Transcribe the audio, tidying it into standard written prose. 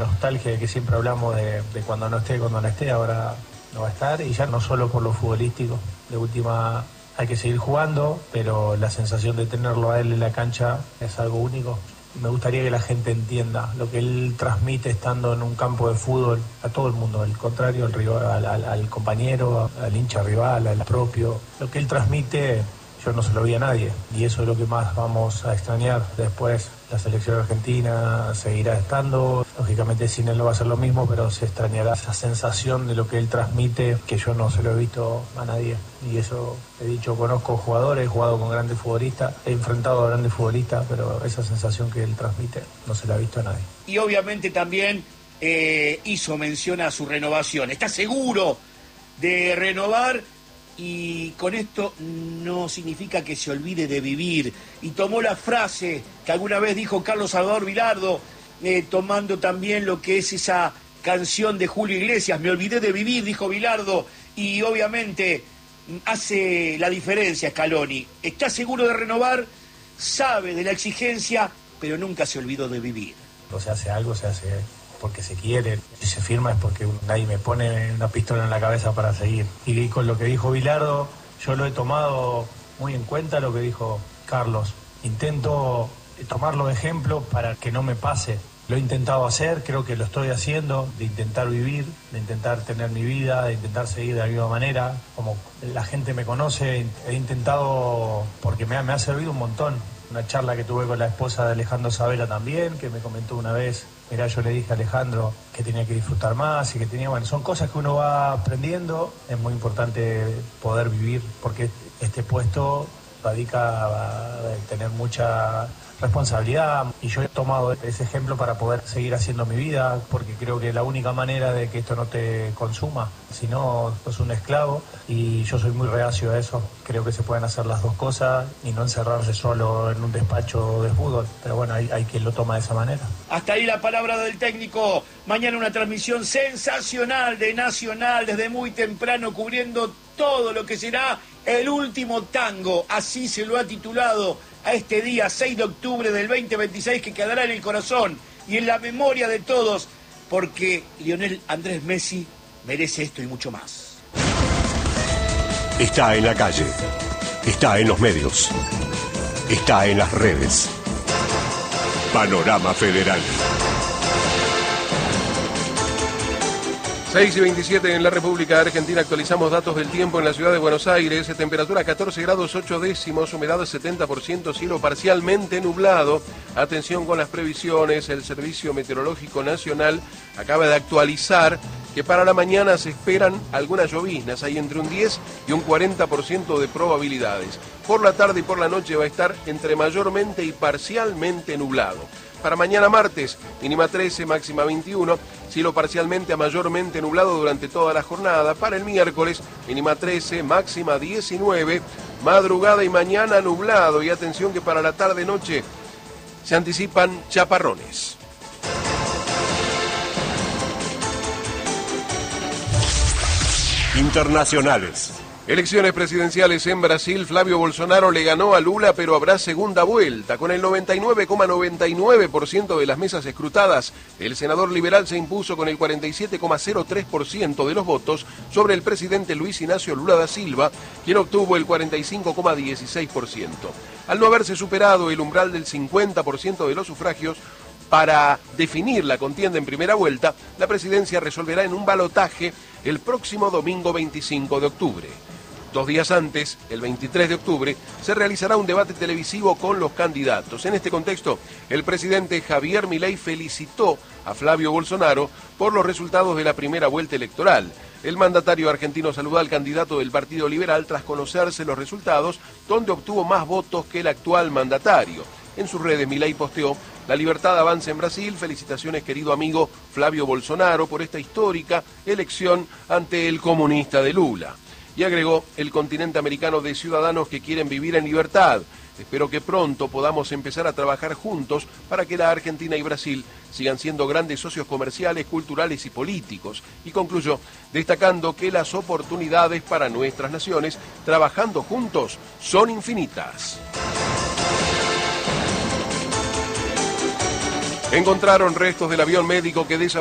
Nostalgia de que siempre hablamos de cuando no esté, ahora no va a estar, y ya no solo por lo futbolístico. De última hay que seguir jugando, pero la sensación de tenerlo a él en la cancha es algo único. Me gustaría que la gente entienda lo que él transmite estando en un campo de fútbol a todo el mundo, al contrario, al rival, al compañero, al hincha rival, al propio. Lo que él transmite yo no se lo vi a nadie, y eso es lo que más vamos a extrañar. Después la selección argentina seguirá estando, lógicamente sin él no va a ser lo mismo, pero se extrañará esa sensación de lo que él transmite, que yo no se lo he visto a nadie. Y eso, he dicho, conozco jugadores, he jugado con grandes futbolistas, he enfrentado a grandes futbolistas, pero esa sensación que él transmite no se la ha visto a nadie. Y obviamente también hizo mención a su renovación. ¿Está seguro de renovar? Y con esto no significa que se olvide de vivir. Y tomó la frase que alguna vez dijo Carlos Salvador Vilardo, tomando también lo que es esa canción de Julio Iglesias, me olvidé de vivir, dijo Vilardo. Y obviamente hace la diferencia Scaloni. Está seguro de renovar, sabe de la exigencia, pero nunca se olvidó de vivir. O se hace algo, se hace porque se quiere. Si se firma es porque nadie me pone una pistola en la cabeza para seguir. Y con lo que dijo Vilardo, yo lo he tomado muy en cuenta, lo que dijo Carlos. Intento tomarlo de ejemplo para que no me pase. Lo he intentado hacer, creo que lo estoy haciendo, de intentar vivir, de intentar tener mi vida, de intentar seguir de la misma manera. Como la gente me conoce, he intentado, porque me ha servido un montón. Una charla que tuve con la esposa de Alejandro Sabela también, que me comentó una vez, mirá, yo le dije a Alejandro que tenía que disfrutar más y que tenía, bueno, son cosas que uno va aprendiendo. Es muy importante poder vivir, porque este puesto radica a tener mucha responsabilidad, y yo he tomado ese ejemplo para poder seguir haciendo mi vida, porque creo que la única manera de que esto no te consuma, si no, sos un esclavo, y yo soy muy reacio a eso. Creo que se pueden hacer las dos cosas y no encerrarse solo en un despacho de fútbol, pero bueno, hay quien lo toma de esa manera. Hasta ahí la palabra del técnico. Mañana una transmisión sensacional de Nacional, desde muy temprano, cubriendo todo lo que será el último tango, así se lo ha titulado a este día 6 de octubre del 2026, que quedará en el corazón y en la memoria de todos, porque Lionel Andrés Messi merece esto y mucho más. Está en la calle, está en los medios, está en las redes. Panorama Federal. 6:27 en la República Argentina. Actualizamos datos del tiempo en la ciudad de Buenos Aires. Temperatura 14 grados 8 décimos, humedad 70%, cielo parcialmente nublado. Atención con las previsiones. El Servicio Meteorológico Nacional acaba de actualizar que para la mañana se esperan algunas lloviznas. Hay entre un 10 y un 40% de probabilidades. Por la tarde y por la noche va a estar entre mayormente y parcialmente nublado. Para mañana martes, mínima 13, máxima 21, cielo parcialmente a mayormente nublado durante toda la jornada. Para el miércoles, mínima 13, máxima 19, madrugada y mañana nublado. Y atención que para la tarde-noche se anticipan chaparrones. Internacionales. Elecciones presidenciales en Brasil. Flavio Bolsonaro le ganó a Lula, pero habrá segunda vuelta. Con el 99,99% de las mesas escrutadas, el senador liberal se impuso con el 47,03% de los votos sobre el presidente Luis Ignacio Lula da Silva, quien obtuvo el 45,16%. Al no haberse superado el umbral del 50% de los sufragios, para definir la contienda en primera vuelta, la presidencia resolverá en un balotaje el próximo domingo 25 de octubre. 2 días antes, el 23 de octubre, se realizará un debate televisivo con los candidatos. En este contexto, el presidente Javier Milei felicitó a Flavio Bolsonaro por los resultados de la primera vuelta electoral. El mandatario argentino saludó al candidato del Partido Liberal tras conocerse los resultados, donde obtuvo más votos que el actual mandatario. En sus redes, Milei posteó: la libertad avanza en Brasil, felicitaciones querido amigo Flavio Bolsonaro por esta histórica elección ante el comunista de Lula. Y agregó: el continente americano de ciudadanos que quieren vivir en libertad. Espero que pronto podamos empezar a trabajar juntos para que la Argentina y Brasil sigan siendo grandes socios comerciales, culturales y políticos. Y concluyó destacando que las oportunidades para nuestras naciones, trabajando juntos, son infinitas. Encontraron restos del avión médico que desapareció